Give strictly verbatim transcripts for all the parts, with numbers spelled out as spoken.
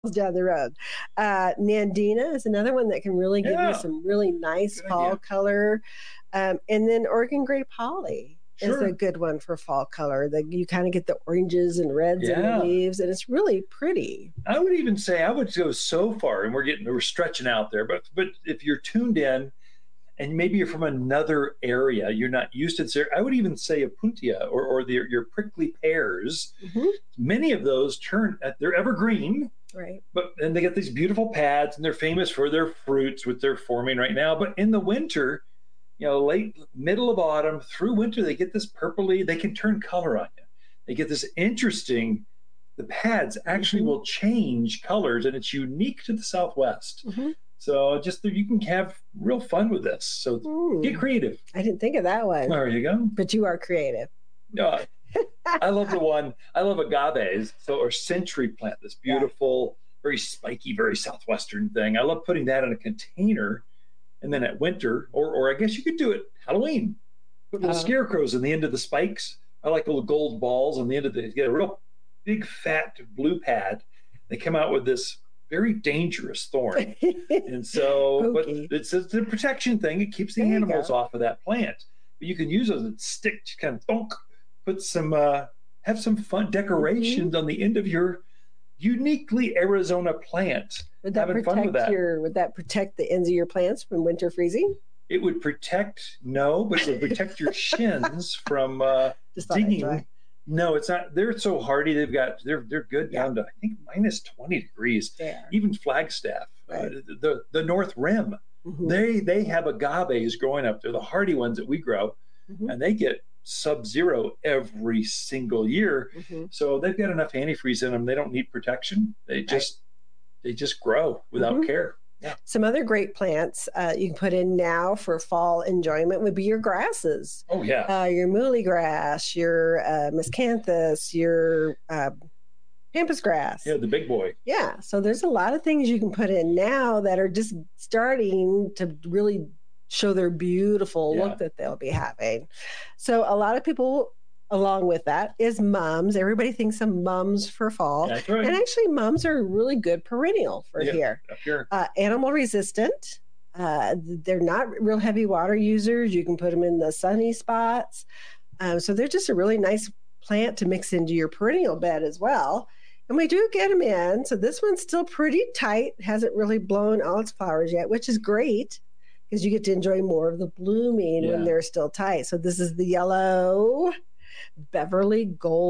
down the road. Uh, Nandina is another one that can really give you Yeah, some really nice good fall idea. color. Um, and then Oregon Gray Polly is a Sure. good one for fall color. That you kind of get the oranges and reds in the Yeah. leaves, and it's really pretty. I would even say I would go so far, and we're getting we're stretching out there, but but if you're tuned in and maybe you're from another area, you're not used to this. I would even say Opuntia or or the, your prickly pears. Hmm. Many of those turn they're evergreen, Right. but and they get these beautiful pads, and they're famous for their fruits, which they're forming right now. But in the winter, you know, late middle of autumn through winter, they get this purpley. They can turn color on you. They get this interesting. The pads actually Hmm. will change colors, and it's unique to the Southwest. Hmm. So just you can have real fun with this. So get Mm, creative. I didn't think of that one, There you go. but you are creative. Uh, I love the one. I love agaves, so or century plant. This Yeah. beautiful, very spiky, very southwestern thing. I love putting that in a container, and then at winter, or or I guess you could do it Halloween. Put little Uh, scarecrows in the end of the spikes. I like little gold balls on the end of the. You get a real big fat blue pad. They come out with this very dangerous thorn, and so but Pokey. it's, it's a protection thing. It keeps the There you animals go. off of that plant. But you can use those and stick to kind of thunk, put some uh, have some fun Hmm. decorations on the end of your uniquely Arizona plant. Would that Having fun with protect that. your? Would that protect the ends of your plants from winter freezing? It would protect no, but it would protect your shins from uh, Just thought I'd digging. try. No, it's not. They're so hardy. They've got they're they're good Yeah, down to I think minus twenty degrees. they are. Even Flagstaff, uh, Right. the the North Rim, Hmm. they they have agaves growing up. They're the hardy ones that we grow, Hmm. and they get sub-zero every single year. Hmm. So they've got enough antifreeze in them. They don't need protection. They Right. just they just grow without Hmm. care. Yeah. Some other great plants uh, you can put in now for fall enjoyment would be your grasses, Oh yeah. uh, your muhly grass, your uh, miscanthus, your uh, pampas grass. Yeah, the big boy. Yeah, so there's a lot of things you can put in now that are just starting to really show their beautiful Yeah. look that they'll be having. So a lot of people, along with that, is mums. Everybody thinks of mums for fall, That's and right. actually, mums are a really good perennial for Yeah. here. Up here. Uh, animal resistant. Uh, they're not real heavy water users. You can put them in the sunny spots. Um, so they're just a really nice plant to mix into your perennial bed as well. And we do get them in. So this one's still pretty tight, hasn't really blown all its flowers yet, which is great because you get to enjoy more of the blooming when Yeah. they're still tight. So this is the yellow Beverly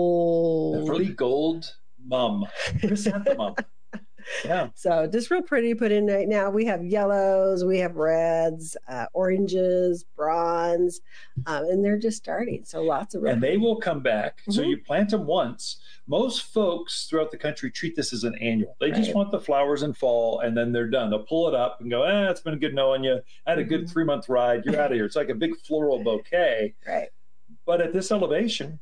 Gold. Beverly Gold Mum. Chrysanthemum. Yeah. So just real pretty put in right now. We have yellows, we have reds, uh, oranges, bronze, um, and they're just starting. So lots of real And they will come back. So Mhm. you plant them once. Most folks throughout the country treat this as an annual. They just Right. want the flowers in fall and then they're done. They'll pull it up and go, eh, it's been good knowing you. I had a good Mhm. three month ride. You're out of here. It's like a big floral bouquet. right. But at this elevation,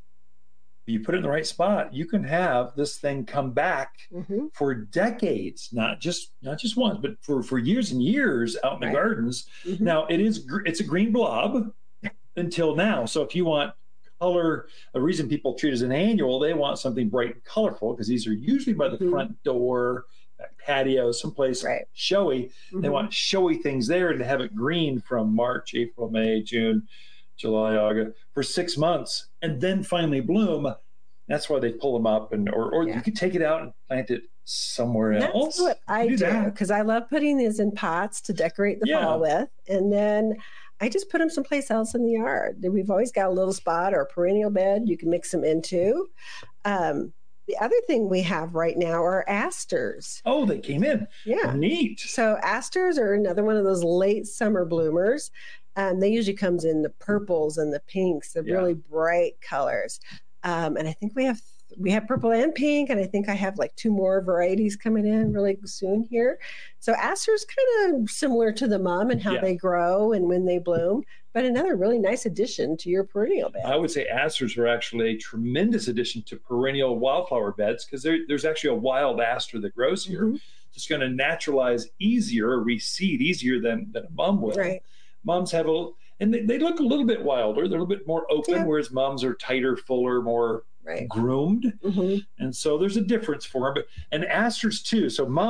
you put it in the right spot, you can have this thing come back Hmm. for decades, not just not just once, but for, for years and years out in the Right. gardens. Hmm. Now it is gr- it's a green blob until now. So if you want color, a reason people treat it as an annual, they want something bright and colorful because these are usually by the Mhm. front door, back patio, someplace Right. showy. They Mhm. want showy things there and to have it green from March, April, May, June, July, August for six months and then finally bloom. That's why they pull them up and or or Yeah. you could take it out and plant it somewhere And else. that's what I You do that. because I love putting these in pots to decorate the Yeah. fall with. And then I just put them someplace else in the yard. We've always got a little spot or a perennial bed you can mix them into. Um, the other thing we have right now are asters. Oh, they came in. Yeah. Neat. So asters are another one of those late summer bloomers. Um, they usually comes in the purples and the pinks, the Yeah. really bright colors. Um, and I think we have we have purple and pink, and I think I have like two more varieties coming in really soon here. So asters kind of similar to the mum and how Yeah. they grow and when they bloom, but another really nice addition to your perennial bed. I would say asters are actually a tremendous addition to perennial wildflower beds because there's actually a wild aster that grows here. Mhm. It's going to naturalize easier or reseed easier than, than a mum will. Right. Mums have a little, and they, they look a little bit wilder. They're a little bit more open, Yeah. whereas mums are tighter, fuller, more right. groomed. Mm-hmm. And so there's a difference for them. But, and asters too. So